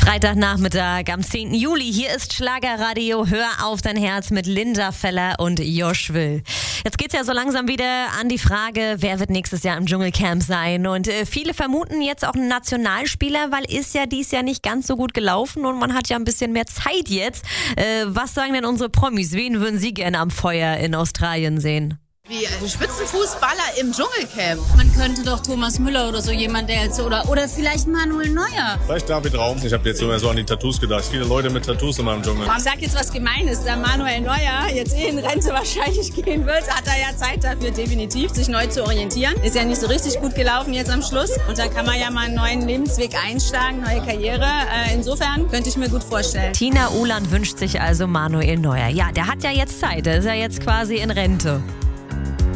Freitagnachmittag am 10. Juli. Hier ist Schlagerradio. Hör auf dein Herz mit Linda Feller und Josh Will. Jetzt geht's ja so langsam wieder an die Frage, wer wird nächstes Jahr im Dschungelcamp sein? Und viele vermuten jetzt auch einen Nationalspieler, weil ist ja dies Jahr nicht ganz so gut gelaufen und man hat ja ein bisschen mehr Zeit jetzt. Was sagen denn unsere Promis? Wen würden Sie gerne am Feuer in Australien sehen? Wie Spitzenfußballer im Dschungelcamp. Man könnte doch Thomas Müller oder so jemand, der jetzt oder vielleicht Manuel Neuer. Vielleicht David Raum. Ich habe jetzt so an die Tattoos gedacht. Viele Leute mit Tattoos in meinem Dschungel. Ich sag jetzt was Gemeines, da Manuel Neuer jetzt in Rente wahrscheinlich gehen wird, hat er ja Zeit dafür definitiv, sich neu zu orientieren. Ist ja nicht so richtig gut gelaufen jetzt am Schluss und da kann man ja mal einen neuen Lebensweg einschlagen, neue Karriere. Insofern könnte ich mir gut vorstellen. Tina Uhland wünscht sich also Manuel Neuer. Ja, der hat ja jetzt Zeit, der ist ja jetzt quasi in Rente.